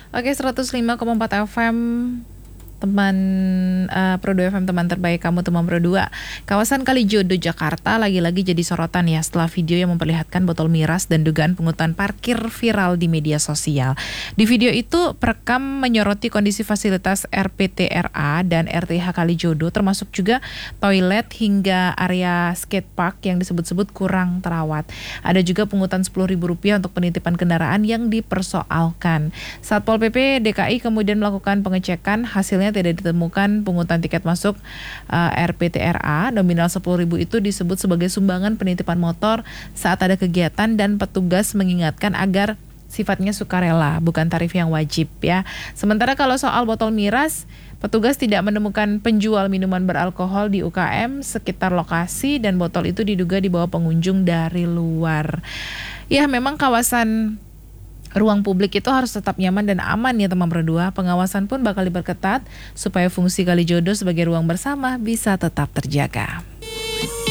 Oke, 105,4 FM teman Pro 2 FM, teman terbaik kamu, teman Pro 2. Kawasan Kalijodo Jakarta lagi-lagi jadi sorotan ya setelah video yang memperlihatkan botol miras dan dugaan pungutan parkir viral di media sosial. Di video itu perekam menyoroti kondisi fasilitas RPTRA dan RTH Kalijodo, termasuk juga toilet hingga area skatepark yang disebut-sebut kurang terawat. Ada juga pungutan Rp10.000 untuk penitipan kendaraan yang dipersoalkan. Satpol PP DKI kemudian melakukan pengecekan, hasilnya tidak ditemukan pungutan tiket masuk RPTRA. Nominal Rp10.000 itu disebut sebagai sumbangan penitipan motor saat ada kegiatan dan petugas mengingatkan agar sifatnya sukarela, bukan tarif yang wajib ya. Sementara kalau soal botol miras, petugas tidak menemukan penjual minuman beralkohol di UKM sekitar lokasi dan botol itu diduga dibawa pengunjung dari luar. Ya, memang kawasan ruang publik itu harus tetap nyaman dan aman ya teman Pro 2. Pengawasan pun bakal diperketat supaya fungsi Kalijodo sebagai ruang bersama bisa tetap terjaga.